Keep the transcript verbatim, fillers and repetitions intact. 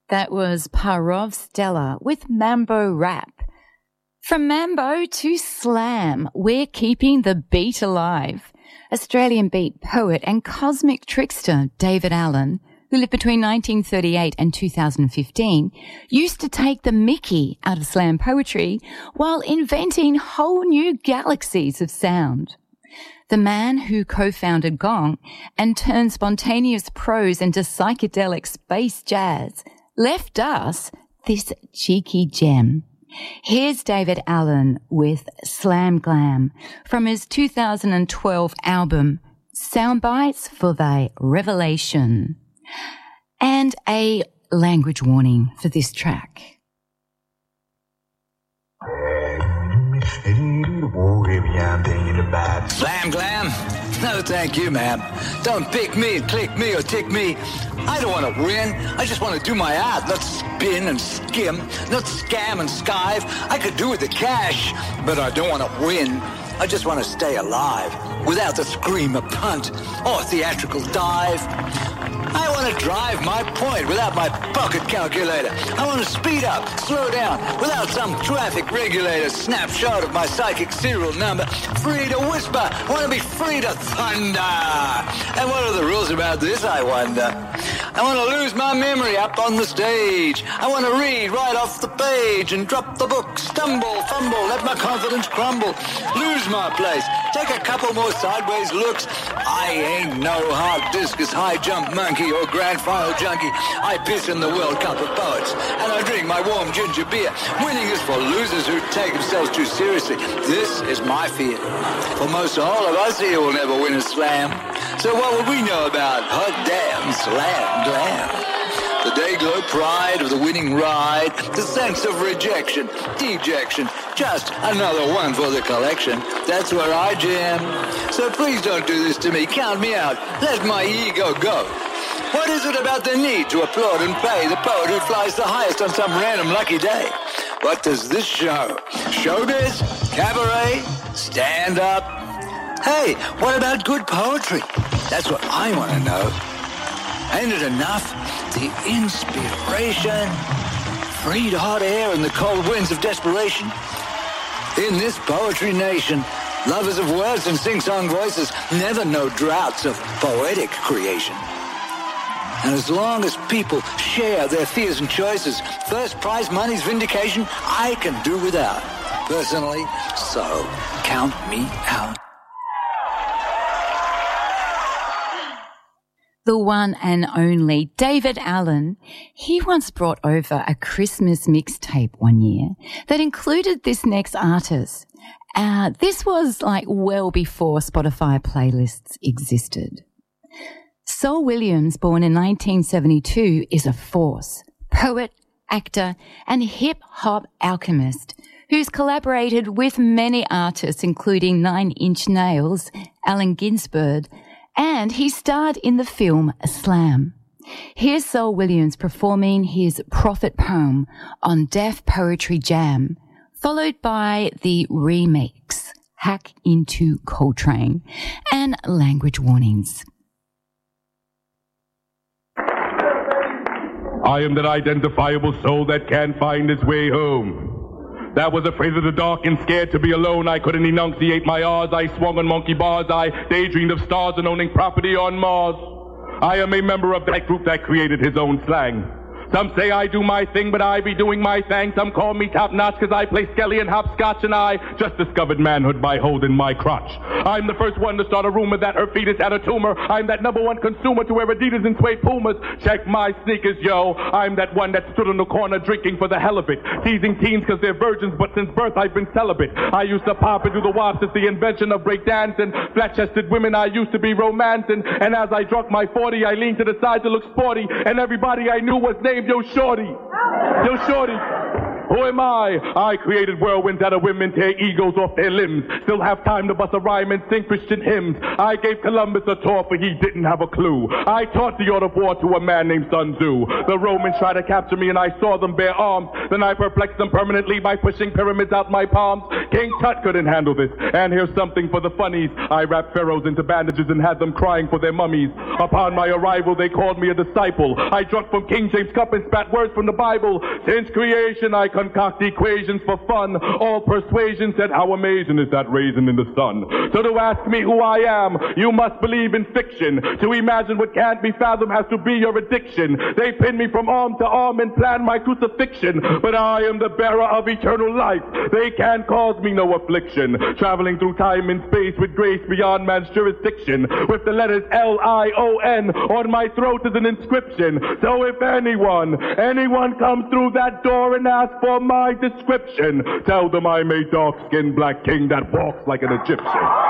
That was Parov Stella with Mambo Rap. From Mambo to Slam, we're keeping the beat alive. Australian beat poet and cosmic trickster David Allen, who lived between nineteen thirty-eight and two thousand fifteen, used to take the mickey out of slam poetry while inventing whole new galaxies of sound. The man who co-founded Gong and turned spontaneous prose into psychedelic space jazz left us this cheeky gem. Here's David Allen with Slam Glam from his two thousand twelve album Soundbites for Thy Revelation. And a language warning for this track. Slam Glam? No, thank you, ma'am. Don't pick me and click me or tick me. I don't want to win. I just want to do my art, not spin and skim, not scam and skive. I could do with the cash, but I don't want to win. I just want to stay alive without the scream of punt or theatrical dive. I want to drive my point without my pocket calculator. I want to speed up, slow down, without some traffic regulator snapshot of my psychic serial number. Free to whisper. I want to be free to thunder. And what are the rules about this, I wonder? I want to lose my memory up on the stage. I want to read right off the page and drop the book, stumble, fumble, let my confidence crumble, lose my place, take a couple more sideways looks. I ain't no hard discus, high jump monkey or grand final junkie. I piss in the World Cup of Poets and I drink my warm ginger beer. Winning is for losers who take themselves too seriously. This is my fear. For most all of us here will never win a slam. So what would we know about hot damn slam glam? The day-glow pride of the winning ride, the sense of rejection, dejection, just another one for the collection. That's where I jam. So please don't do this to me. Count me out. Let my ego go. What is it about the need to applaud and pay the poet who flies the highest on some random lucky day? What does this show? Showbiz? Cabaret? Stand-up? Hey, what about good poetry? That's what I want to know. Ain't it enough? The inspiration, freed hot air and the cold winds of desperation. In this poetry nation, lovers of words and sing-song voices never know droughts of poetic creation. And as long as people share their fears and choices, first prize money's vindication, I can do without. Personally, so count me out. The one and only David Allen, he once brought over a Christmas mixtape one year that included this next artist. Uh, this was like well before Spotify playlists existed. Saul Williams, born in nineteen seventy-two, is a force, poet, actor, and hip-hop alchemist who's collaborated with many artists, including Nine Inch Nails, Allen Ginsberg, and he starred in the film Slam. Here's Saul Williams performing his prophet poem on Def Poetry Jam, followed by the remix, Hack into Coltrane, and language warnings. I am that identifiable soul that can't find its way home. That was afraid of the dark and scared to be alone. I couldn't enunciate my R's. I swung on monkey bars. I daydreamed of stars and owning property on Mars. I am a member of that group that created his own slang. Some say I do my thing, but I be doing my thing. Some call me top-notch because I play skelly and hopscotch, and I just discovered manhood by holding my crotch. I'm the first one to start a rumor that her fetus had a tumor. I'm that number one consumer to wear Adidas and suede Pumas. Check my sneakers, yo. I'm that one that stood on the corner drinking for the hell of it, teasing teens because they're virgins, but since birth I've been celibate. I used to pop and do the wop since the invention of breakdancing. Flat-chested women I used to be romancing, and as I drunk my forty, I leaned to the side to look sporty, and everybody I knew was named Yo Shorty. Yo Shorty. Who am I? I created whirlwinds out of women, tear egos off their limbs. Still have time to bust a rhyme and sing Christian hymns. I gave Columbus a tour, for he didn't have a clue. I taught the art of war to a man named Sun Tzu. The Romans tried to capture me and I saw them bear arms. Then I perplexed them permanently by pushing pyramids out my palms. King Tut couldn't handle this. And here's something for the funnies. I wrapped pharaohs into bandages and had them crying for their mummies. Upon my arrival, they called me a disciple. I drunk from King James' cup and spat words from the Bible. Since creation, I concoct equations for fun. All persuasion said, how amazing is that raisin in the sun? So to ask me who I am, you must believe in fiction. To imagine what can't be fathomed has to be your addiction. They pin me from arm to arm and plan my crucifixion. But I am the bearer of eternal life. They can't cause me no affliction. Traveling through time and space with grace beyond man's jurisdiction. With the letters L I O N on my throat as an inscription. So if anyone, anyone comes through that door and asks for my description, tell them I'm a dark-skinned black king that walks like an Egyptian.